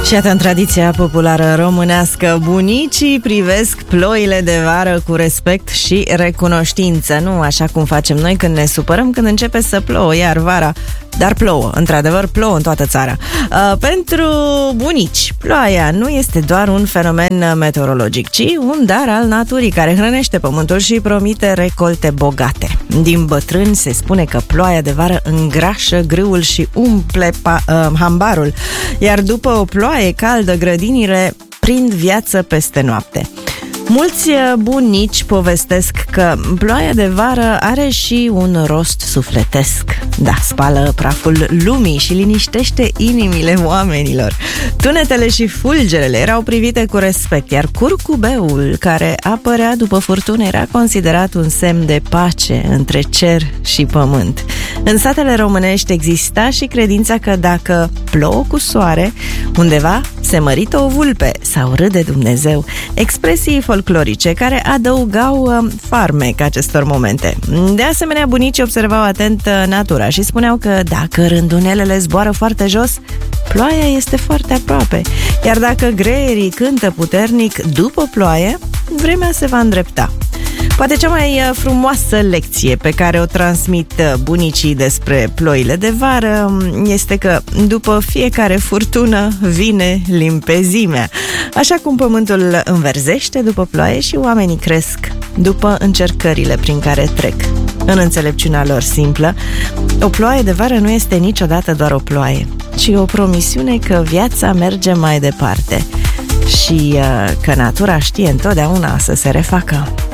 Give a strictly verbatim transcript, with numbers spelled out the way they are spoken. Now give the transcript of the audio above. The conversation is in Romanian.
Și iată, în tradiția populară românească, bunicii privesc ploile de vară cu respect și recunoștință. Nu așa cum facem noi când ne supărăm când începe să plouă iar vara. Dar plouă, într-adevăr plouă în toată țara. Uh, pentru bunici, ploaia nu este doar un fenomen meteorologic, ci un dar al naturii care hrănește pământul și promite recolte bogate. Din bătrâni se spune că ploaia de vară îngrașă grâul și umple pa, uh, hambarul, iar după o ploaie caldă, grădinile prind viață peste noapte. Mulți bunici povestesc că ploaia de vară are și un rost sufletesc. Da, spală praful lumii și liniștește inimile oamenilor. Tunetele și fulgerele erau privite cu respect, iar curcubeul care apărea după furtună era considerat un semn de pace între cer și pământ. În satele românești exista și credința că dacă plouă cu soare, undeva se mărită o vulpe sau râde Dumnezeu, expresii folclorice care adăugau farmec acestor momente. De asemenea, bunicii observau atent natura și spuneau că dacă rândunelele zboară foarte jos, ploaia este foarte aproape, iar dacă greierii cântă puternic după ploaie, vremea se va îndrepta. Poate cea mai frumoasă lecție pe care o transmit bunicii despre ploile de vară este că după fiecare furtună vine limpezimea. Așa cum pământul înverzește după ploaie și oamenii cresc după încercările prin care trec. În înțelepciunea lor simplă, o ploaie de vară nu este niciodată doar o ploaie, ci o promisiune că viața merge mai departe și că natura știe întotdeauna să se refacă.